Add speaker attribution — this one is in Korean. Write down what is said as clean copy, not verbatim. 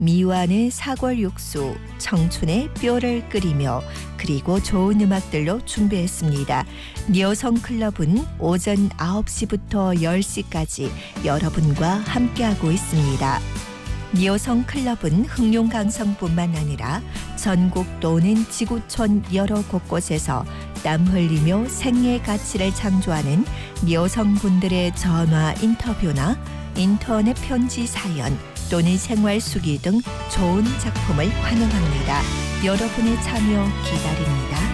Speaker 1: 미완의 사골 육수, 청춘의 뼈를 끓이며 그리고 좋은 음악들로 준비했습니다. 니어성 클럽은 오전 9시부터 10시까지 여러분과 함께하고 있습니다. 니어성 클럽은 흥룡 강성뿐만 아니라 전국 또는 지구촌 여러 곳곳에서 땀 흘리며 생애의 가치를 창조하는 니어성 분들의 전화 인터뷰나 인터넷 편지 사연 또는 생활 수기 등 좋은 작품을 환영합니다. 여러분의 참여 기다립니다.